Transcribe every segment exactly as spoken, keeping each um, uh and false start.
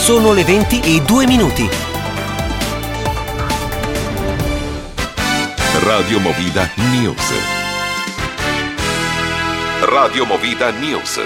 Sono le venti e due minuti. Radio Movida News. Radio Movida News.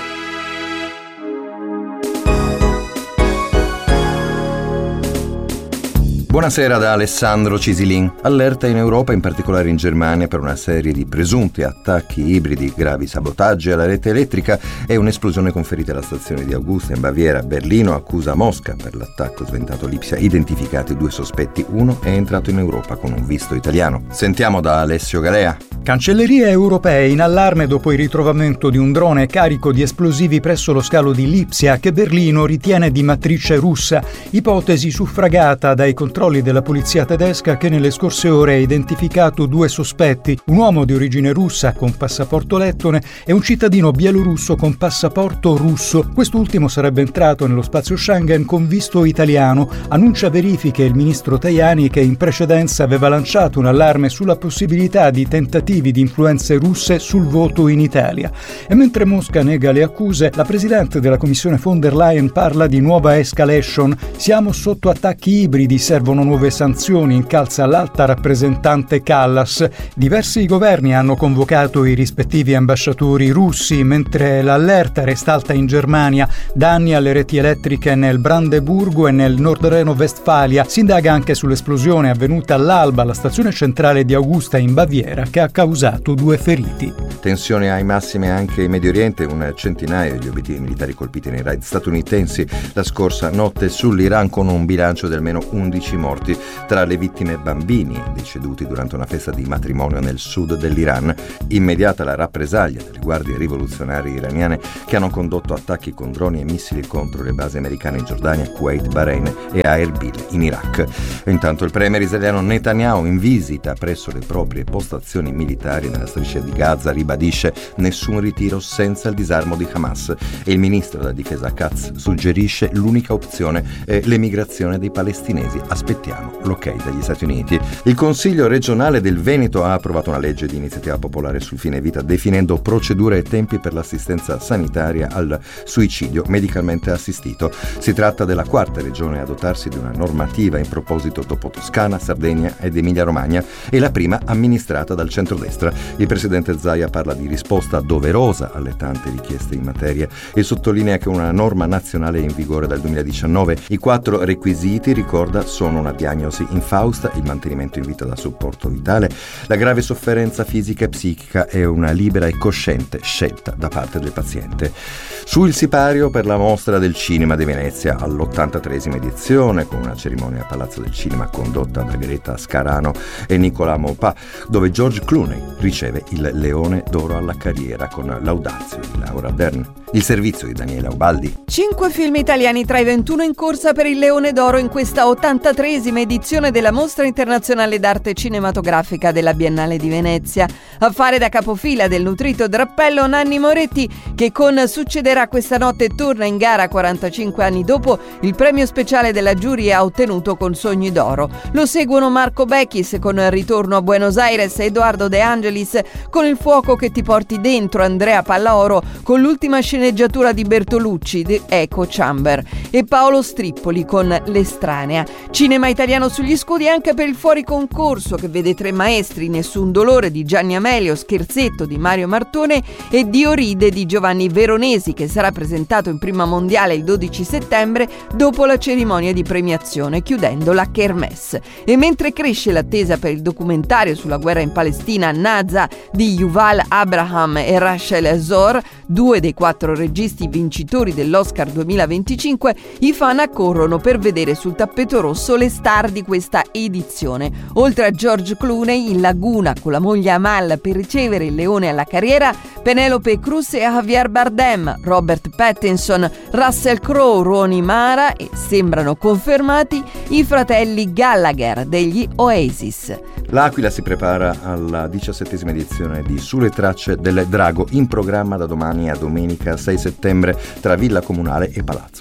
Buonasera da Alessandro Cisilin. Allerta in Europa, in particolare in Germania, per una serie di presunti attacchi ibridi, gravi sabotaggi alla rete elettrica e un'esplosione con ferite alla stazione di Augusta in Baviera. Berlino accusa Mosca per l'attacco sventato Lipsia. Identificati due sospetti, uno è entrato in Europa con un visto italiano. Sentiamo da Alessio Galea. Cancellerie europee in allarme dopo il ritrovamento di un drone carico di esplosivi presso lo scalo di Lipsia che Berlino ritiene di matrice russa, ipotesi suffragata dai controlli della polizia tedesca che nelle scorse ore ha identificato due sospetti, un uomo di origine russa con passaporto lettone e un cittadino bielorusso con passaporto russo. Quest'ultimo sarebbe entrato nello spazio Schengen con visto italiano. Annuncia verifiche il ministro Tajani, che in precedenza aveva lanciato un allarme sulla possibilità di tentativi di influenze russe sul voto in Italia. E mentre Mosca nega le accuse, la presidente della Commissione von der Leyen parla di nuova escalation. Siamo sotto attacchi ibridi, servono nuove sanzioni, incalza l'alta rappresentante Kallas. Diversi governi hanno convocato i rispettivi ambasciatori russi, mentre l'allerta resta alta in Germania. Danni alle reti elettriche nel Brandeburgo e nel Nordreno-Westfalia. Si indaga anche sull'esplosione avvenuta all'alba alla stazione centrale di Augusta in Baviera, che ha causato due feriti. Tensioni ai massimi anche in Medio Oriente, un centinaio di obiettivi militari colpiti nei raid statunitensi la scorsa notte sull'Iran, con un bilancio di almeno undici morti, tra le vittime bambini deceduti durante una festa di matrimonio nel sud dell'Iran. Immediata la rappresaglia delle guardie rivoluzionarie iraniane che hanno condotto attacchi con droni e missili contro le basi americane in Giordania, Kuwait, Bahrain e a Erbil in Iraq. Intanto il premier israeliano Netanyahu, in visita presso le proprie postazioni militari nella striscia di Gaza, ribadisce nessun ritiro senza il disarmo di Hamas, e il ministro della difesa Katz suggerisce l'unica opzione è l'emigrazione dei palestinesi. Aspettiamo l'ok dagli Stati Uniti. Il Consiglio regionale del Veneto ha approvato una legge di iniziativa popolare sul fine vita, definendo procedure e tempi per l'assistenza sanitaria al suicidio medicalmente assistito. Si tratta della quarta regione a dotarsi di una normativa in proposito dopo Toscana, Sardegna ed Emilia-Romagna, e la prima amministrata dal centrodestra. Il presidente Zaia parla di risposta doverosa alle tante richieste in materia e sottolinea che una norma nazionale è in vigore dal duemiladiciannove. I quattro requisiti, ricorda, sono una diagnosi infausta, il mantenimento in vita da supporto vitale, la grave sofferenza fisica e psichica e una libera e cosciente scelta da parte del paziente. Su il sipario per la Mostra del Cinema di Venezia all'ottantatreesima edizione, con una cerimonia a Palazzo del Cinema condotta da Greta Scarano e Nicola Maupas, dove George Clooney riceve il Leone d'Oro alla carriera con Laudazio di Laura Dern. Il servizio di Daniela Ubaldi. Cinque film italiani tra i ventuno in corsa per il Leone d'Oro in questa ottantatreesima edizione della Mostra Internazionale d'Arte Cinematografica della Biennale di Venezia. A fare da capofila del nutrito drappello Nanni Moretti, che con Succederà questa notte torna in gara quarantacinque anni dopo il premio speciale della giuria ha ottenuto con Sogni d'Oro. Lo seguono Marco Bechis con Ritorno a Buenos Aires, Edoardo De Angelis con Il fuoco che ti porti dentro, Andrea Pallaoro con l'ultima sceneggiatura di Bertolucci, The Echo Chamber, e Paolo Strippoli con L'estranea. Cinema italiano sugli scudi anche per il fuori concorso, che vede Tre maestri, Nessun dolore di Gianni Amelio, Scherzetto di Mario Martone e Dioride di Giovanni Veronesi, che sarà presentato in prima mondiale il dodici settembre dopo la cerimonia di premiazione, chiudendo la Kermesse. E mentre cresce l'attesa per il documentario sulla guerra in Palestina, Naza di Yuval Abraham e Rachel Zor, due dei quattro registi vincitori dell'Oscar duemilaventicinque, i fan accorrono per vedere sul tappeto rosso le star di questa edizione. Oltre a George Clooney in Laguna con la moglie Amal per ricevere il Leone alla carriera, Penelope Cruz e Javier Bardem, Robert Pattinson, Russell Crowe, Rooney Mara e, sembrano confermati, i fratelli Gallagher degli Oasis. L'Aquila si prepara alla diciassettesima edizione di Sulle tracce del drago, in programma da domani a domenica sei settembre tra Villa Comunale e Palazzo dell'Emiciclo.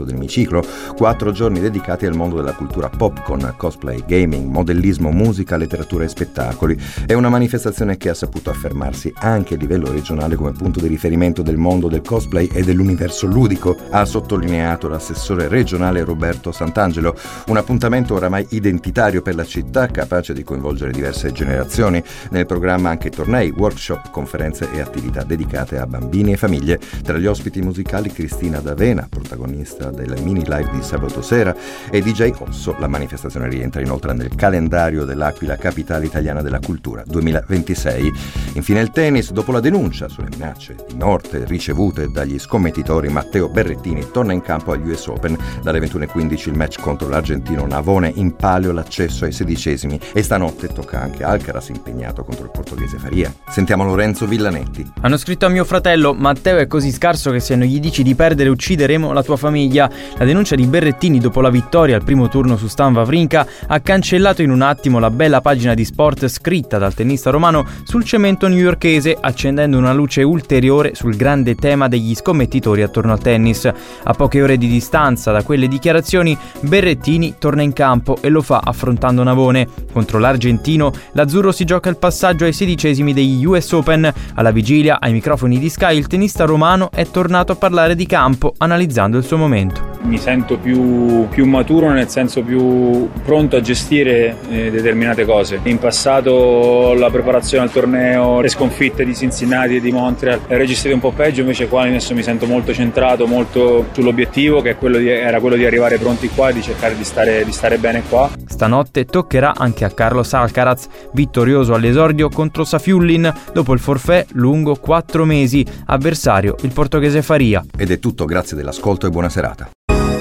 ciclo, quattro giorni dedicati al mondo della cultura pop con cosplay, gaming, modellismo, musica, letteratura e spettacoli. È una manifestazione che ha saputo affermarsi anche a livello regionale come punto di riferimento del mondo del cosplay e dell'universo ludico, ha sottolineato l'assessore regionale Roberto Sant'Angelo, un appuntamento oramai identitario per la città, capace di coinvolgere diverse generazioni. Nel programma anche tornei, workshop, conferenze e attività dedicate a bambini e famiglie. Tra gli ospiti musicali Cristina D'Avena, protagonista del mini live di sabato sera, e D J Osso. La manifestazione rientra inoltre nel calendario dell'Aquila Capitale Italiana della Cultura duemilaventisei. Infine il tennis, dopo la denuncia sulle minacce di morte ricevute dagli scommettitori, Matteo Berrettini torna in campo agli U S Open. Dalle ventuno e quindici il match contro l'argentino Navone, in palio l'accesso ai sedicesimi, e stanotte tocca anche Alcaraz impegnato contro il portoghese Faria. Sentiamo Lorenzo Villanetti. Hanno scritto a mio fratello: Matteo è così scarso che se non gli dici di perdere uccideremo la tua famiglia. La denuncia di Berrettini dopo la vittoria al primo turno su Stan Wawrinka ha cancellato in un attimo la bella pagina di sport scritta dal tennista romano sul cemento newyorkese, accendendo una luce ulteriore sul grande tema degli scommettitori attorno al tennis. A poche ore di distanza da quelle dichiarazioni, Berrettini torna in campo e lo fa affrontando Navone. Contro l'argentino, l'azzurro si gioca il passaggio ai sedicesimi degli U S Open. Alla vigilia, ai microfoni di Sky, il tennista romano è tornato a parlare di campo, analizzando il suo momento. Mi sento più, più maturo, nel senso più pronto a gestire eh, determinate cose. In passato la preparazione al torneo, le sconfitte di Cincinnati e di Montreal le ho gestite un po' peggio, invece qua adesso mi sento molto centrato, molto sull'obiettivo, che è quello di, era quello di arrivare pronti qua e di cercare di stare, di stare bene qua. Stanotte toccherà anche a Carlos Alcaraz, vittorioso all'esordio contro Safiullin dopo il forfait lungo quattro mesi, avversario il portoghese Faria. Ed è tutto, grazie dell'ascolto e buona serata.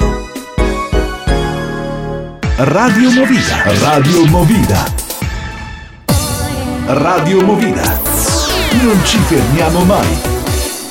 Radio Movida, Radio Movida, Radio Movida. Non ci fermiamo mai.